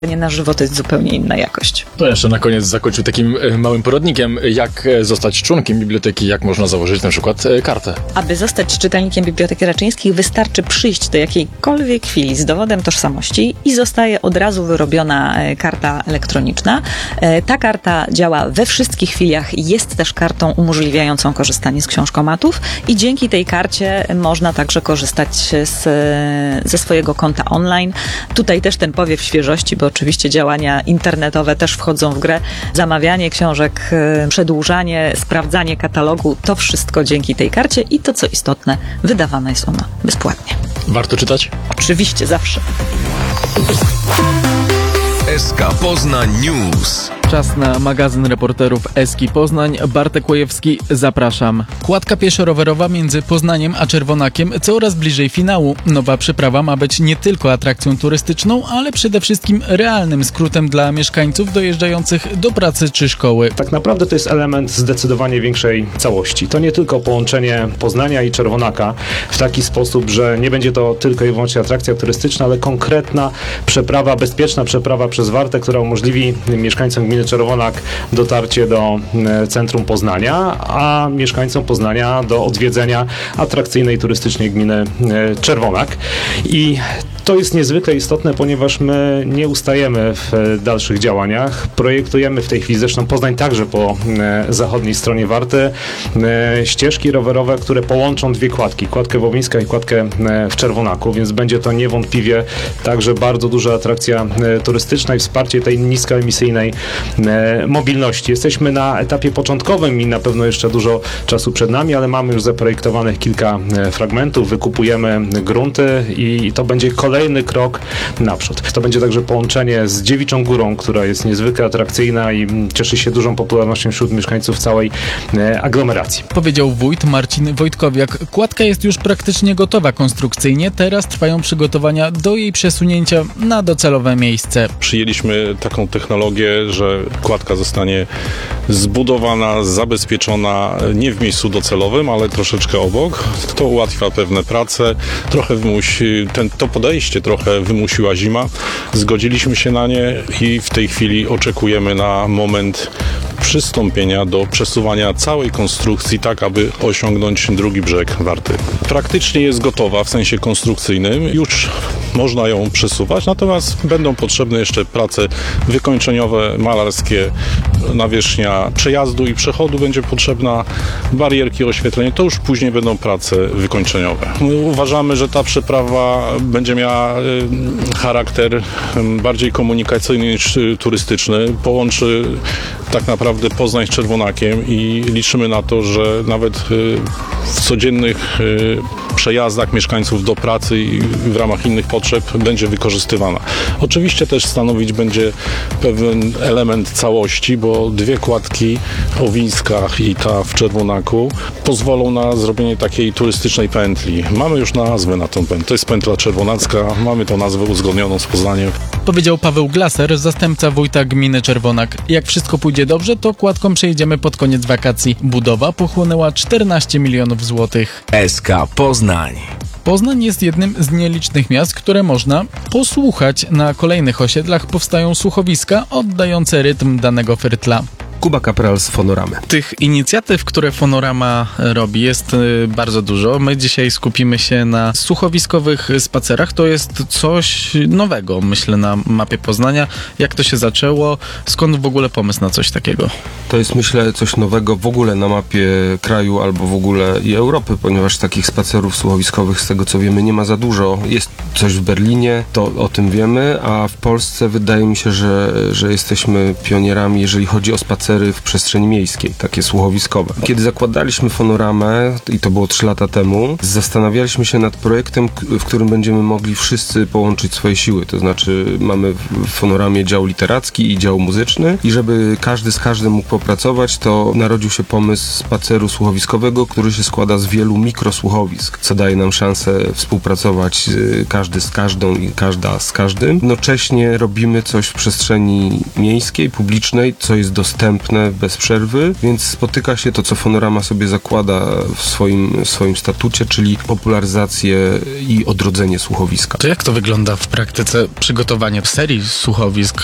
Nie na żywo to jest zupełnie inna jakość. To jeszcze na koniec zakończył takim małym poradnikiem, jak zostać członkiem biblioteki, jak można założyć na przykład kartę. Aby zostać czytelnikiem Biblioteki Raczyńskich, wystarczy przyjść do jakiejkolwiek chwili z dowodem tożsamości i zostaje od razu wyrobiona karta elektroniczna. Ta karta działa we wszystkich filiach, jest też kartą umożliwiającą korzystanie z książkomatów i dzięki tej karcie można także korzystać ze swojego konta online. Tutaj też ten powiew świeżości, bo oczywiście działania internetowe też wchodzą w grę. Zamawianie książek, przedłużanie, sprawdzanie katalogu, to wszystko dzięki tej karcie i to, co istotne, wydawana jest ona bezpłatnie. Warto czytać? Oczywiście, zawsze. SK Poznań News. Czas na magazyn reporterów Eski Poznań. Bartek Łojewski, zapraszam. Kładka pieszo-rowerowa między Poznaniem a Czerwonakiem coraz bliżej finału. Nowa przeprawa ma być nie tylko atrakcją turystyczną, ale przede wszystkim realnym skrótem dla mieszkańców dojeżdżających do pracy czy szkoły. Tak naprawdę to jest element zdecydowanie większej całości. To nie tylko połączenie Poznania i Czerwonaka w taki sposób, że nie będzie to tylko i wyłącznie atrakcja turystyczna, ale konkretna przeprawa, bezpieczna przeprawa przez Wartę, która umożliwi mieszkańcom gminy Czerwonak dotarcie do centrum Poznania, a mieszkańcom Poznania do odwiedzenia atrakcyjnej turystycznie gminy Czerwonak. I to jest niezwykle istotne, ponieważ my nie ustajemy w dalszych działaniach. Projektujemy w tej chwili, zresztą Poznań także po zachodniej stronie Warty, ścieżki rowerowe, które połączą dwie kładki, kładkę w Łowińska i kładkę w Czerwonaku, więc będzie to niewątpliwie także bardzo duża atrakcja turystyczna i wsparcie tej niskoemisyjnej mobilności. Jesteśmy na etapie początkowym i na pewno jeszcze dużo czasu przed nami, ale mamy już zaprojektowanych kilka fragmentów, wykupujemy grunty i to będzie kolejny krok naprzód. To będzie także połączenie z Dziewiczą Górą, która jest niezwykle atrakcyjna i cieszy się dużą popularnością wśród mieszkańców całej aglomeracji. Powiedział wójt Marcin Wojtkowiak. Kładka jest już praktycznie gotowa konstrukcyjnie, teraz trwają przygotowania do jej przesunięcia na docelowe miejsce. Przyjęliśmy taką technologię, że kładka zostanie zbudowana, zabezpieczona nie w miejscu docelowym, ale troszeczkę obok. To ułatwia pewne prace, trochę to podejście trochę wymusiła zima. Zgodziliśmy się na nie i w tej chwili oczekujemy na moment przystąpienia do przesuwania całej konstrukcji tak, aby osiągnąć drugi brzeg Warty. Praktycznie jest gotowa w sensie konstrukcyjnym, już można ją przesuwać, natomiast będą potrzebne jeszcze prace wykończeniowe, malarskie, nawierzchnia przejazdu i przechodu będzie potrzebna, barierki, oświetlenie, to już później będą prace wykończeniowe. My uważamy, że ta przeprawa będzie miała charakter bardziej komunikacyjny niż turystyczny, połączy tak naprawdę Poznań z Czerwonakiem i liczymy na to, że nawet w codziennych przejazdach mieszkańców do pracy i w ramach innych potrzeb będzie wykorzystywana. Oczywiście też stanowić będzie pewien element całości, bo dwie kładki o Wińskach i ta w Czerwonaku pozwolą na zrobienie takiej turystycznej pętli. Mamy już nazwę na tą pętlę. To jest pętla czerwonacka. Mamy tą nazwę uzgodnioną z Poznaniem. Powiedział Paweł Glaser, zastępca wójta gminy Czerwonak. Jak wszystko pójdzie dobrze, to kładką przejedziemy pod koniec wakacji. Budowa pochłonęła 14 milionów złotych. SK Poznań. Poznań jest jednym z nielicznych miast, które można posłuchać. Na kolejnych osiedlach powstają słuchowiska oddające rytm danego fertla. Kuba Kapral z Fonoramy. Tych inicjatyw, które Fonorama robi, jest bardzo dużo. My dzisiaj skupimy się na słuchowiskowych spacerach. To jest coś nowego, myślę, na mapie Poznania. Jak to się zaczęło? Skąd w ogóle pomysł na coś takiego? To jest, myślę, coś nowego w ogóle na mapie kraju albo w ogóle i Europy, ponieważ takich spacerów słuchowiskowych, z tego co wiemy, nie ma za dużo. Jest coś w Berlinie, to o tym wiemy, a w Polsce wydaje mi się, że jesteśmy pionierami, jeżeli chodzi o spacery w przestrzeni miejskiej, takie słuchowiskowe. Kiedy zakładaliśmy Fonoramę, i to było 3 lata temu, zastanawialiśmy się nad projektem, w którym będziemy mogli wszyscy połączyć swoje siły. To znaczy mamy w Fonoramie dział literacki i dział muzyczny i żeby każdy z każdym mógł popracować, to narodził się pomysł spaceru słuchowiskowego, który się składa z wielu mikrosłuchowisk, co daje nam szansę współpracować każdy z każdą i każda z każdym. Jednocześnie robimy coś w przestrzeni miejskiej, publicznej, co jest dostępne dostępne bez przerwy, więc spotyka się to, co Fonorama sobie zakłada w swoim statucie, czyli popularyzację i odrodzenie słuchowiska. To jak to wygląda w praktyce przygotowanie serii słuchowisk?